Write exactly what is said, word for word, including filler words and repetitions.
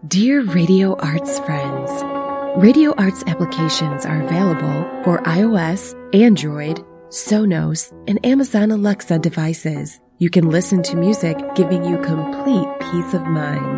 Dear Radio Arts friends, Radio Arts applications are available for iOS, Android, Sonos, and Amazon Alexa devices. You can listen to music giving you complete peace of mind.